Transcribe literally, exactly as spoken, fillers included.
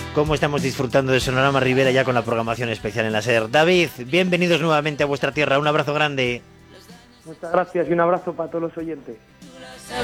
cómo estamos disfrutando de Sonorama Ribera ya con la programación especial en la SER. David, bienvenidos nuevamente a vuestra tierra, un abrazo grande. Muchas gracias y un abrazo para todos los oyentes.